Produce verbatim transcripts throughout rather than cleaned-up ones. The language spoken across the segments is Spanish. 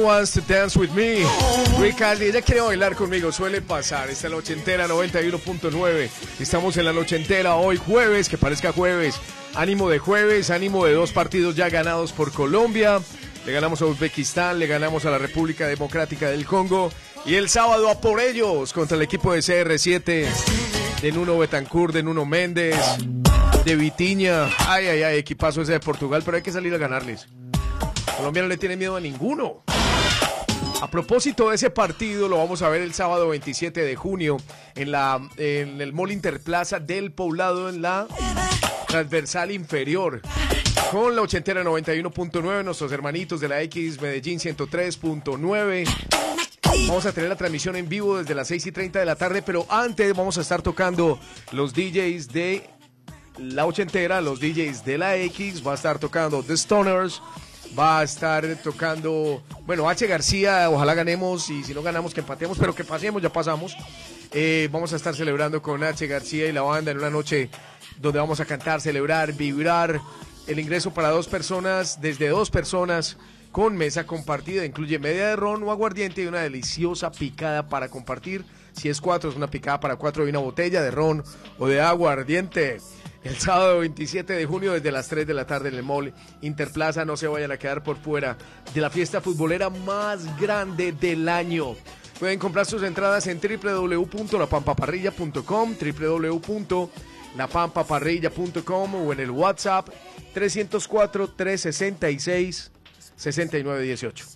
Wants to Dance With Me. Ricardi, ella quiere bailar conmigo, suele pasar. Esta es la ochentera noventa y uno punto nueve. Estamos en la ochentera hoy jueves, que parezca jueves. Ánimo de jueves, ánimo de dos partidos ya ganados por Colombia. Le ganamos a Uzbekistán, le ganamos a la República Democrática del Congo. Y el sábado a por ellos contra el equipo de C R siete, de Nuno Betancourt, de Nuno Méndez, de Vitinha. Ay, ay, ay, equipazo ese de Portugal, pero hay que salir a ganarles. Colombia no le tiene miedo a ninguno. A propósito de ese partido, lo vamos a ver el sábado veintisiete de junio en, la, en el Mall Interplaza del Poblado, en la transversal inferior. Con la ochentera noventa y uno punto nueve, nuestros hermanitos de la X Medellín ciento tres punto nueve. Vamos a tener la transmisión en vivo desde las seis y treinta de la tarde, pero antes vamos a estar tocando los D Js de la ochentera, los D Js de la X. Va a estar tocando The Stoners, va a estar tocando, bueno, H. García, ojalá ganemos, y si no ganamos que empatemos, pero que pasemos, ya pasamos. Eh, vamos a estar celebrando con H. García y la banda en una noche donde vamos a cantar, celebrar, vibrar. El ingreso para dos personas, desde dos personas, con mesa compartida, incluye media de ron o aguardiente y una deliciosa picada para compartir. Si es cuatro, es una picada para cuatro y una botella de ron o de aguardiente. El sábado veintisiete de junio desde las tres de la tarde en el Mall Interplaza. No se vayan a quedar por fuera de la fiesta futbolera más grande del año. Pueden comprar sus entradas en w w w punto la pampa parrilla punto com, w w w punto la pampa parrilla punto com o en el WhatsApp trescientos cuatro, trescientos sesenta y seis, sesenta y nueve dieciocho.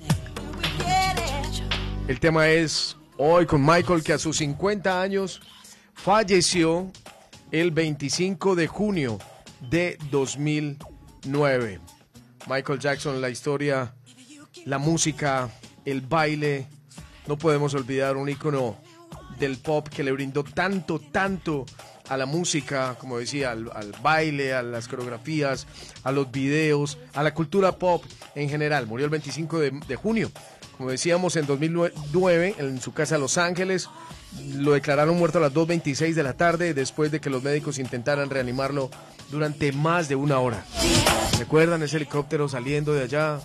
El tema es hoy con Michael, que a sus cincuenta años falleció el veinticinco de junio de dos mil nueve. Michael Jackson, la historia, la música, el baile. No podemos olvidar un ícono del pop que le brindó tanto, tanto a la música, como decía, al, al baile, a las coreografías, a los videos, a la cultura pop en general. Murió el veinticinco de, de junio, como decíamos, en dos mil nueve, en su casa en Los Ángeles. Lo declararon muerto a las dos y veintiséis de la tarde, después de que los médicos intentaran reanimarlo durante más de una hora. ¿Recuerdan ese helicóptero saliendo de allá,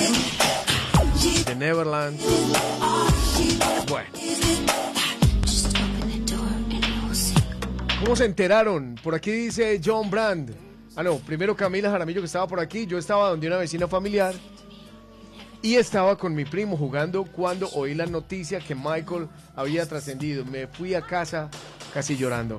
de Neverland? Bueno. ¿Cómo se enteraron? Por aquí dice John Brand. Ah, no, primero Camila Jaramillo, que estaba por aquí. Yo estaba donde una vecina familiar y estaba con mi primo jugando cuando oí la noticia que Michael había trascendido. Me fui a casa casi llorando.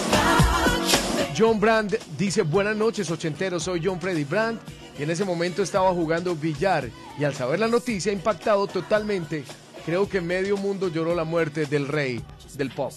John Brand dice: buenas noches, ochenteros, soy John Freddy Brand, y en ese momento estaba jugando billar, y al saber la noticia, impactado totalmente, creo que medio mundo lloró la muerte del rey del pop.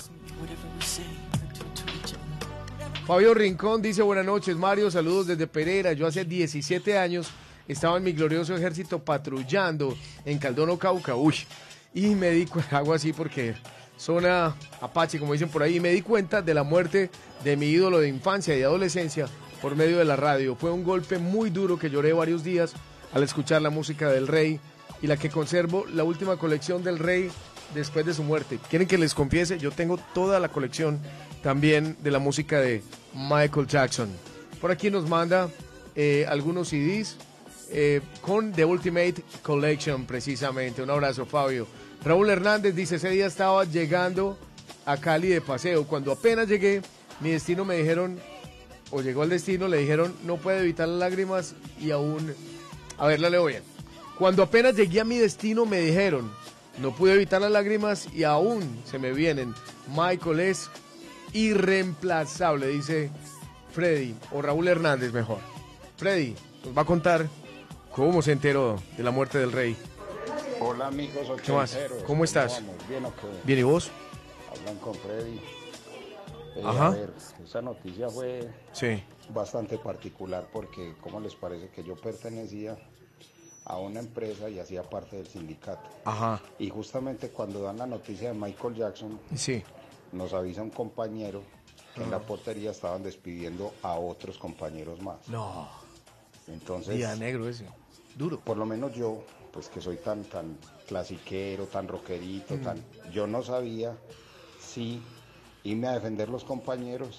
Fabio Rincón dice: buenas noches, Mario, saludos desde Pereira. Yo hace diecisiete años estaba en mi glorioso ejército patrullando en Caldono, Cauca, uy, y me di cuenta, hago así porque zona Apache, como dicen por ahí, y me di cuenta de la muerte de mi ídolo de infancia y adolescencia por medio de la radio. Fue un golpe muy duro que lloré varios días al escuchar la música del rey, y la que conservo, la última colección del rey después de su muerte. ¿Quieren que les confiese? Yo tengo toda la colección también de la música de Michael Jackson. Por aquí nos manda eh, algunos C Ds eh, con The Ultimate Collection, precisamente. Un abrazo, Fabio. Raúl Hernández dice: ese día estaba llegando a Cali de paseo. Cuando apenas llegué, mi destino me dijeron, o llegó al destino, le dijeron, no puede evitar las lágrimas y aún... A ver, la leo bien. Cuando apenas llegué a mi destino, me dijeron, no pude evitar las lágrimas y aún se me vienen. Michael es irreemplazable, dice Freddy, o Raúl Hernández mejor. Freddy nos va a contar cómo se enteró de la muerte del rey. Hola amigos ochenteros. ¿Qué más? ¿Cómo estás? ¿Cómo vamos? ¿Bien o qué? Bien, ¿y vos? Hablan con Freddy. Eh, Ajá. A ver, esa noticia fue Sí. bastante particular porque, ¿cómo les parece que yo pertenecía a una empresa y hacía parte del sindicato? Ajá. Y justamente cuando dan la noticia de Michael Jackson, Sí. nos avisa un compañero que en la portería estaban despidiendo a otros compañeros más. No. Entonces, Día negro ese. Duro. por lo menos yo, pues que soy tan tan clasiquero, tan rockerito, Mm. tan, yo no sabía si irme a defender los compañeros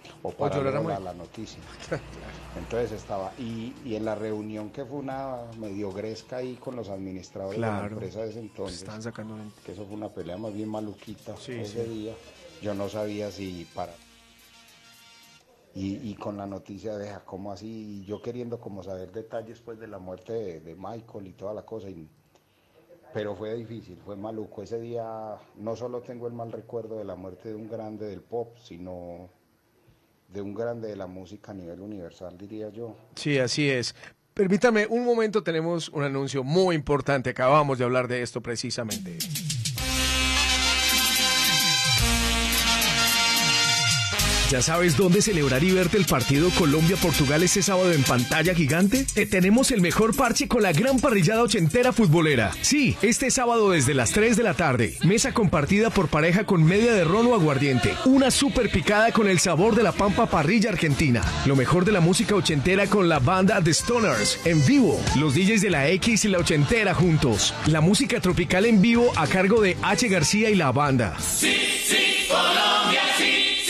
o para la, la noticia. Entonces estaba, y, y en la reunión que fue una medio gresca ahí con los administradores claro, de la empresa de ese entonces, están sacando... que eso fue una pelea más bien maluquita sí, ese sí. día, yo no sabía si para... Y, y con la noticia de cómo así, yo queriendo como saber detalles pues de la muerte de, de Michael y toda la cosa, y, pero fue difícil, fue maluco. Ese día no solo tengo el mal recuerdo de la muerte de un grande del pop, sino de un grande de la música a nivel universal, diría yo. Sí, así es. Permítame un momento, tenemos un anuncio muy importante, acabamos de hablar de esto precisamente. ¿Ya sabes dónde celebrar y verte el partido Colombia-Portugal este sábado en pantalla gigante? Te tenemos el mejor parche con la gran parrillada ochentera futbolera. Sí, este sábado desde las tres de la tarde. Mesa compartida por pareja con media de ron o aguardiente. Una super picada con el sabor de la pampa parrilla argentina. Lo mejor de la música ochentera con la banda The Stoners en vivo. Los D Js de la X y la ochentera juntos. La música tropical en vivo a cargo de H. García y la banda. Sí, sí, Colombia, sí.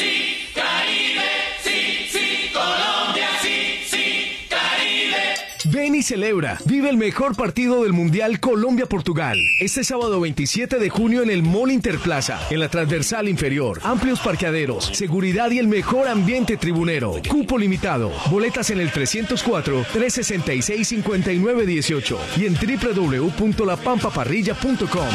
Ven y celebra. Vive el mejor partido del Mundial Colombia-Portugal. Este sábado veintisiete de junio en el Mall Interplaza, en la transversal inferior. Amplios parqueaderos, seguridad y el mejor ambiente tribunero. Cupo limitado. Boletas en el trescientos cuatro, trescientos sesenta y seis, cincuenta y nueve dieciocho y en doble u doble u doble u punto la pampa parrilla punto com.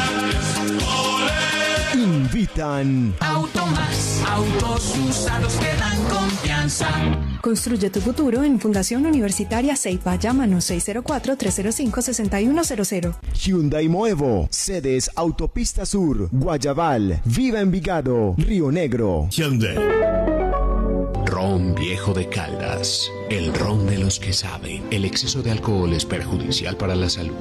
Invitan Automax, autos usados que dan confianza. Construye tu futuro en Fundación Universitaria Ceiba. Llámanos seis cero cuatro, tres cero cinco, seis uno cero cero. Hyundai Moevo, sedes Autopista Sur, Guayabal, Viva Envigado, Río Negro. Hyundai. Ron Viejo de Caldas, el ron de los que saben. El exceso de alcohol es perjudicial para la salud.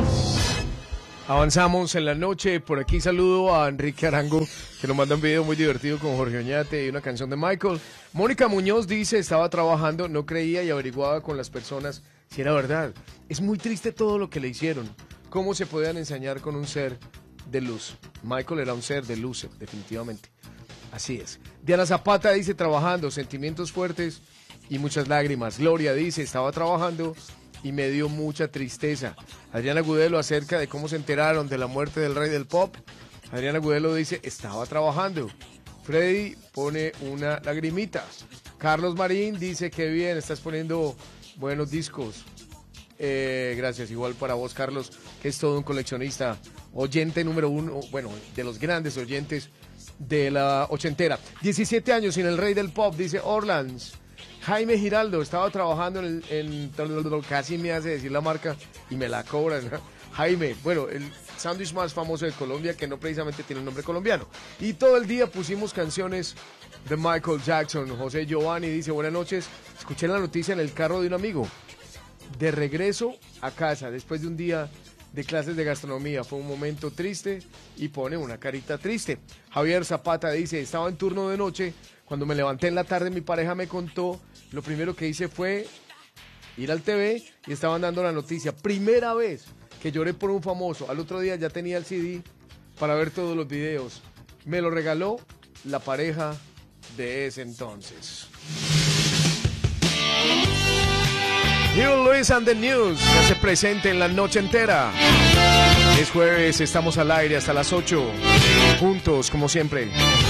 Avanzamos en la noche, por aquí saludo a Enrique Arango, que nos manda un video muy divertido con Jorge Oñate y una canción de Michael. Mónica Muñoz dice, estaba trabajando, no creía y averiguaba con las personas si era verdad. Es muy triste todo lo que le hicieron, cómo se podían ensañar con un ser de luz. Michael era un ser de luz, definitivamente. Así es. Diana Zapata dice, trabajando, sentimientos fuertes y muchas lágrimas. Gloria dice, estaba trabajando y me dio mucha tristeza. Adriana Gudelo acerca de cómo se enteraron de la muerte del rey del pop. Adriana Gudelo dice, estaba trabajando. Freddy pone una lagrimita. Carlos Marín dice, qué bien, estás poniendo buenos discos. Eh, gracias, igual para vos, Carlos, que es todo un coleccionista, oyente número uno, bueno, de los grandes oyentes de la ochentera. diecisiete años sin el rey del pop, dice Orlands. Jaime Giraldo, estaba trabajando en, el, en casi me hace decir la marca y me la cobran. Jaime, bueno, el sándwich más famoso de Colombia, que no precisamente tiene un nombre colombiano. Y todo el día pusimos canciones de Michael Jackson. José Giovanni dice, buenas noches, escuché la noticia en el carro de un amigo. De regreso a casa, después de un día de clases de gastronomía, fue un momento triste y pone una carita triste. Javier Zapata dice, estaba en turno de noche, cuando me levanté en la tarde mi pareja me contó, lo primero que hice fue ir al T V y estaban dando la noticia. Primera vez que lloré por un famoso. Al otro día ya tenía el C D para ver todos los videos. Me lo regaló la pareja de ese entonces. Hugh Lewis and the News se hace presente en la noche entera. Es jueves, estamos al aire hasta las ocho. Juntos, como siempre.